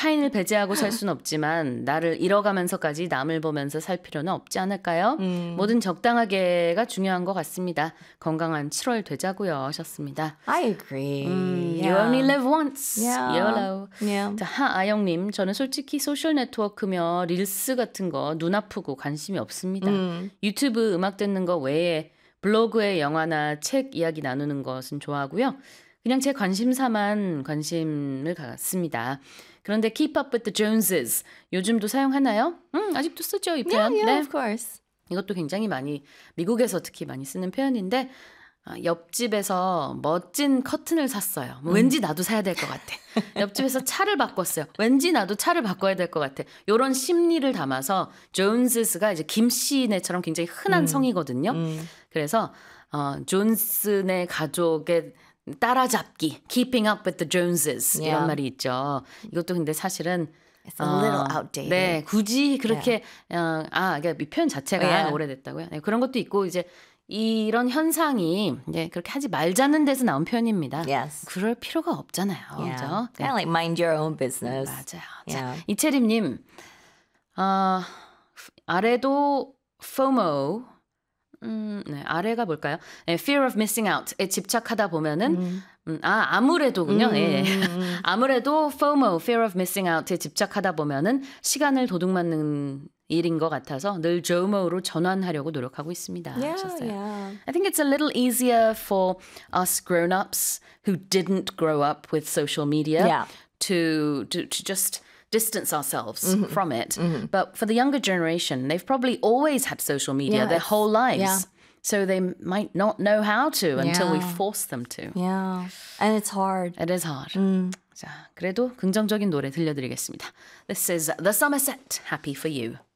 타인을 배제하고 살 수는 없지만 나를 잃어가면서까지 남을 보면서 살 필요는 없지 않을까요? 뭐든 적당하게가 중요한 것 같습니다. 건강한 7월 되자고요 하셨습니다. I agree. You only live once. Yeah. YOLO. Yeah. 자, 하아영님, 저는 솔직히 소셜 네트워크며 릴스 같은 거 눈 아프고 관심이 없습니다. 유튜브 음악 듣는 거 외에 블로그에 영화나 책 이야기 나누는 것은 좋아하고요. 그냥 제 관심사만 관심을 갖습니다. 그런데 Keep Up with the Joneses 요즘도 사용하나요? 아직도 쓰죠, 이 표현. Yeah, 네. of course. 이것도 굉장히 많이 미국에서 특히 많이 쓰는 표현인데 옆집에서 멋진 커튼을 샀어요. 왠지 나도 사야 될 것 같아. 옆집에서 차를 바꿨어요. 왠지 나도 차를 바꿔야 될 것 같아. 이런 심리를 담아서 존스가 이제 김씨네처럼 굉장히 흔한 성이거든요. 그래서 존슨의 가족의 따라잡기, keeping up with the Joneses Yeah. 이런 말이 있죠. 이것도 근데 사실은 It's a little outdated. 네, 굳이 그렇게 그러니까 이 표현 자체가 Yeah. 오래됐다고요. 네, 그런 것도 있고 이제 이런 현상이 이제 그렇게 하지 말자는 데서 나온 표현입니다. Yes. 그럴 필요가 없잖아요. Yeah. 그죠? Kind of like mind your own business. 맞아요. Yeah. 자, 이채림님, 아래도 FOMO, 네, 아래가 뭘까요? 네, Fear of Missing Out에 집착하다 보면은 아무래도군요. 예. 아무래도 FOMO, Fear of Missing Out에 집착하다 보면은 시간을 도둑맞는 일인 것 같아서 늘 JOMO로 전환하려고 노력하고 있습니다. Yeah, 하셨어요. yeah. I think it's a little easier for us grown-ups who didn't grow up with social media Yeah. to just distance ourselves from it. But for the younger generation, they've probably always had social media their whole lives. Yeah. So they might not know how to until we Yeah. force them to. Yeah. And it's hard. It is hard. 자, 그래도 긍정적인 노래 들려드리겠습니다. This is The Somerset, Happy for You.